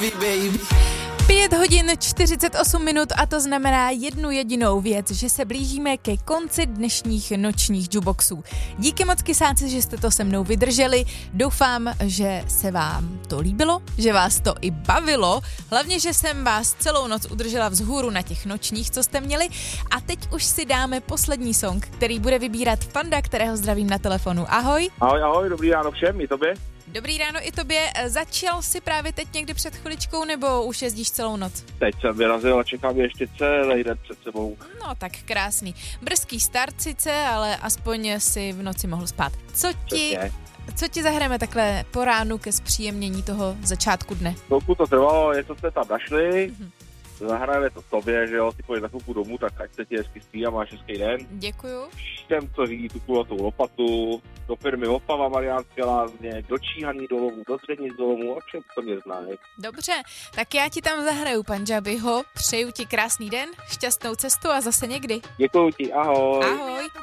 5 hodin 48 minut a to znamená jednu jedinou věc, že se blížíme ke konci dnešních nočních jukeboxů. Díky moc kysáci, že jste to se mnou vydrželi. Doufám, že se vám to líbilo, že vás to i bavilo. Hlavně, že jsem vás celou noc udržela vzhůru na těch nočních, co jste měli. A teď už si dáme poslední song, který bude vybírat Panda, kterého zdravím na telefonu. Ahoj. Ahoj, dobrý ráno všem, i tobě. Dobrý ráno i tobě. Začal jsi právě teď někdy před chviličkou, nebo už jezdíš celou noc? Teď jsem vyrazil a čekám ještě celý den před sebou. No tak krásný. Brzký start sice, ale aspoň si v noci mohl spát. Co ti zahrajeme takhle po ránu ke zpříjemnění toho začátku dne? Chvilku to trvalo, něco jsme tam našli. Zahrajeme to tobě, že jo, ty pojď za chvilku domů, tak ať se ti hezky spí a máš hezký den. Děkuju. Všem, co řídí tu kulatou lopatu, do firmy Opava Mariánské Lázně, do Číhaný dolovů, do Středních dolovů, a všem, co mě znají. Dobře, tak já ti tam zahraju Pandžabiho, přeju ti krásný den, šťastnou cestu a zase někdy. Děkuju ti, ahoj. Ahoj.